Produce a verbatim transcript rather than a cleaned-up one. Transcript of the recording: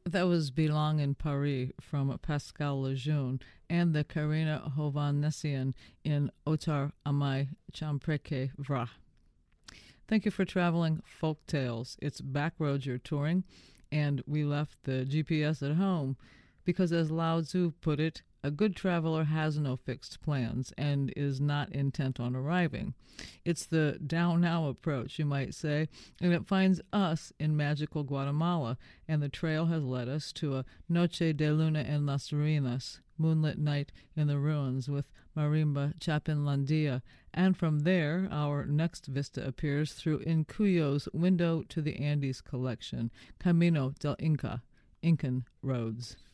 That was Belong in Paris from Pascal Lejeune and the Karina Hovannessian in Otar Amai Champreke Vra. Thank you for traveling Folk Tales. It's backroads you're touring, and we left the G P S at home because, as Lao Tzu put it, a good traveler has no fixed plans and is not intent on arriving. It's the down-now approach, you might say, and it finds us in magical Guatemala, and the trail has led us to a Noche de Luna en las Ruinas, moonlit night in the ruins with Marimba Chapinlandia, and from there our next vista appears through Incuyo's Window to the Andes collection, Camino del Inca, Incan Roads.